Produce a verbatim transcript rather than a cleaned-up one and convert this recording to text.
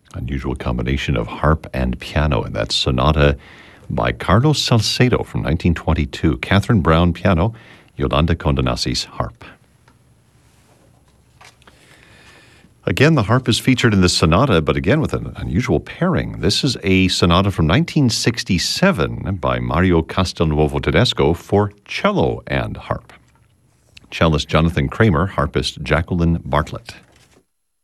Unusual combination of harp and piano, and that's Sonata by Carlos Salcedo from nineteen twenty-two. Catherine Brown, piano, Yolanda Condonazzi's harp. Again, the harp is featured in the sonata, but again with an unusual pairing. This is a sonata from nineteen sixty-seven by Mario Castelnuovo Tedesco for cello and harp. Cellist Jonathan Kramer, harpist Jacqueline Bartlett.